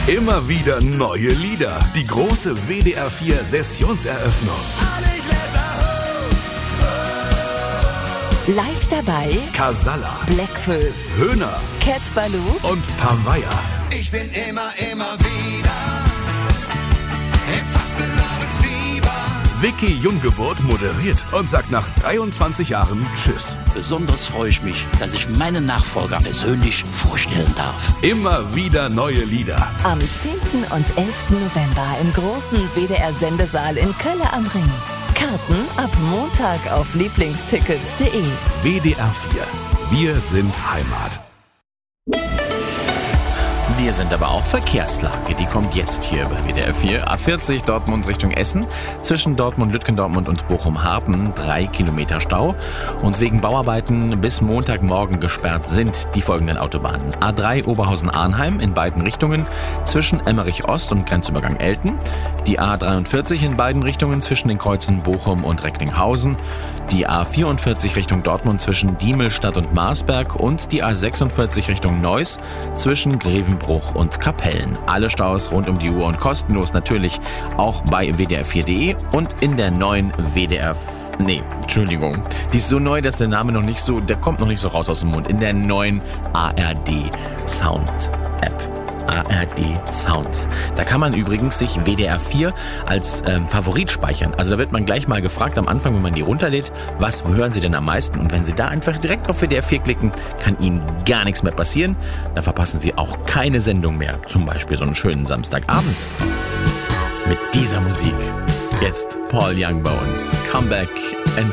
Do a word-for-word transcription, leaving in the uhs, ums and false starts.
Immer wieder neue Lieder. Die große W D R vier Sessionseröffnung. Live dabei Casalla, Blackfoes, Höhner Cat Ballou und Pavaya. Ich bin immer, immer wieder im Fastenabendfieber. Vicky Junggeburt moderiert und sagt nach dreiundzwanzig Jahren Tschüss. Besonders freue ich mich, dass ich meinen Nachfolger persönlich vorstellen darf. Immer wieder neue Lieder. am zehnten und elften November im großen W D R-Sendesaal in Kölle am Ring. Karten ab Montag auf lieblingstickets punkt de. W D R vier. Wir sind Heimat. Wir sind aber auch Verkehrslage. Die kommt jetzt hier bei W D R vier. A vierzig Dortmund Richtung Essen. Zwischen Dortmund, Lütgendortmund und Bochum-Harpen drei Kilometer Stau. Und wegen Bauarbeiten bis Montagmorgen gesperrt sind die folgenden Autobahnen. A drei Oberhausen-Arnheim in beiden Richtungen zwischen Emmerich-Ost und Grenzübergang Elten. Die A dreiundvierzig in beiden Richtungen zwischen den Kreuzen Bochum und Recklinghausen. Die A vierundvierzig Richtung Dortmund zwischen Diemelstadt und Marsberg. Und die A sechsundvierzig Richtung Neuss zwischen Grevenbruch und Kapellen. Alle Staus rund um die Uhr und kostenlos natürlich auch bei W D R vier punkt de und in der neuen W D R... Nee, Entschuldigung. Die ist so neu, dass der Name noch nicht so... Der kommt noch nicht so raus aus dem Mund. In der neuen A R D Sound App. A R D Sounds. Da kann man übrigens sich W D R vier als ähm, Favorit speichern. Also da wird man gleich mal gefragt am Anfang, wenn man die runterlädt, was hören Sie denn am meisten? Und wenn Sie da einfach direkt auf W D R vier klicken, kann Ihnen gar nichts mehr passieren. Dann verpassen Sie auch keine Sendung mehr. Zum Beispiel so einen schönen Samstagabend. Mit dieser Musik. Jetzt Paul Young bei uns. Come back and